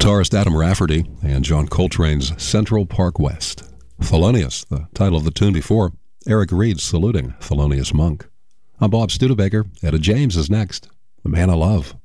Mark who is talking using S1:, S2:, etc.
S1: guitarist Adam Rafferty and John Coltrane's Central Park West. Thelonious, the title of the tune before. Eric Reed saluting Thelonious Monk. I'm Bob Studebaker. Etta James is next. The Man I Love.